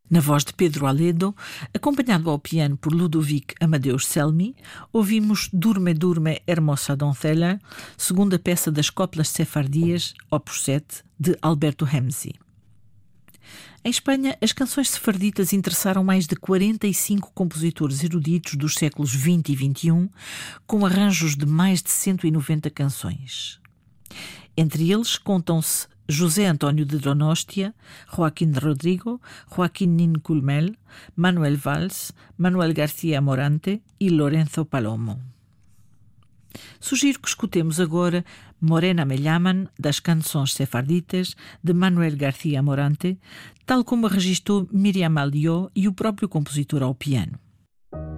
Na voz de Pedro Aledo, acompanhado ao piano por Ludovic Amadeus Selmy, ouvimos Durme Durme Hermosa Doncella, segunda peça das Coplas Sefardias, Opus 7, de Alberto Hemzi. Em Espanha, as canções sefarditas interessaram mais de 45 compositores eruditos dos séculos XX e XXI, com arranjos de mais de 190 canções. Entre eles contam-se José António de Donóstia, Joaquín Rodrigo, Joaquín Nin Culmel, Manuel Valls, Manuel García Morante e Lorenzo Palomo. Sugiro que escutemos agora Morena me llaman, das canções sefarditas, de Manuel García Morante, tal como a registou Miriam Aldió e o próprio compositor ao piano.